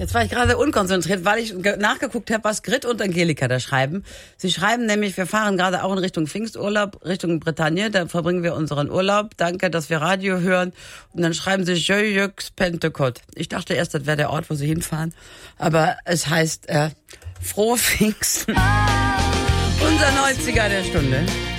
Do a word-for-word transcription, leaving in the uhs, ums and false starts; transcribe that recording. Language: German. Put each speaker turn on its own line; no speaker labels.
Jetzt war ich gerade unkonzentriert, weil ich nachgeguckt habe, was Grit und Angelika da schreiben. Sie schreiben nämlich, wir fahren gerade auch in Richtung Pfingsturlaub, Richtung Bretagne, da verbringen wir unseren Urlaub. Danke, dass wir Radio hören. Und dann schreiben sie Joyeux Pentecost. Ich dachte erst, das wäre der Ort, wo sie hinfahren. Aber es heißt äh, Frohe Pfingsten. Unser neunziger der Stunde.